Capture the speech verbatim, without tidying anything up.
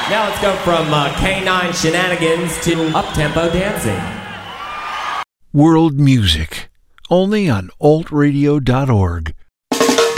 Now let's go from uh, K nine shenanigans to up-tempo dancing. World music, only on alt radio dot org.